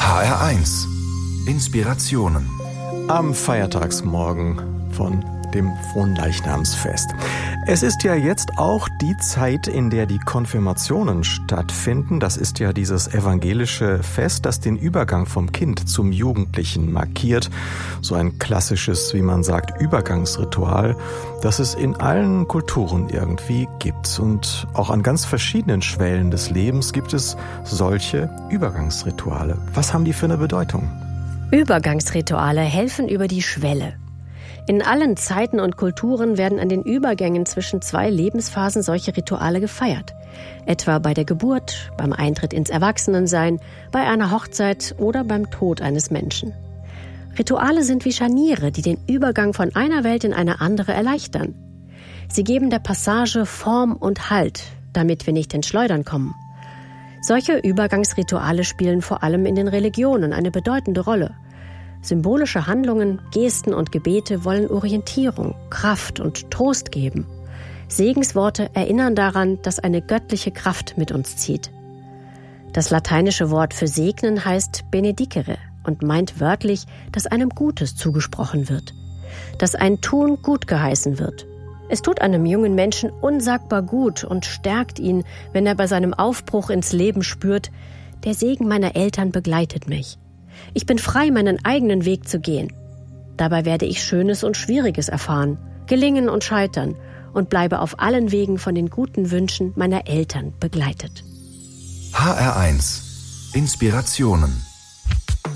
HR1 Inspirationen. Am Feiertagsmorgen von dem Fronleichnamsfest. Es ist ja jetzt auch die Zeit, in der die Konfirmationen stattfinden. Das ist ja dieses evangelische Fest, das den Übergang vom Kind zum Jugendlichen markiert. So ein klassisches, wie man sagt, Übergangsritual, das es in allen Kulturen irgendwie gibt. Und auch an ganz verschiedenen Schwellen des Lebens gibt es solche Übergangsrituale. Was haben die für eine Bedeutung? Übergangsrituale helfen über die Schwelle. In allen Zeiten und Kulturen werden an den Übergängen zwischen zwei Lebensphasen solche Rituale gefeiert. Etwa bei der Geburt, beim Eintritt ins Erwachsenensein, bei einer Hochzeit oder beim Tod eines Menschen. Rituale sind wie Scharniere, die den Übergang von einer Welt in eine andere erleichtern. Sie geben der Passage Form und Halt, damit wir nicht ins Schleudern kommen. Solche Übergangsrituale spielen vor allem in den Religionen eine bedeutende Rolle. Symbolische Handlungen, Gesten und Gebete wollen Orientierung, Kraft und Trost geben. Segensworte erinnern daran, dass eine göttliche Kraft mit uns zieht. Das lateinische Wort für segnen heißt benedicere und meint wörtlich, dass einem Gutes zugesprochen wird, dass ein Tun gut geheißen wird. Es tut einem jungen Menschen unsagbar gut und stärkt ihn, wenn er bei seinem Aufbruch ins Leben spürt, der Segen meiner Eltern begleitet mich. Ich bin frei, meinen eigenen Weg zu gehen. Dabei werde ich Schönes und Schwieriges erfahren, Gelingen und Scheitern und bleibe auf allen Wegen von den guten Wünschen meiner Eltern begleitet. HR1 Inspirationen.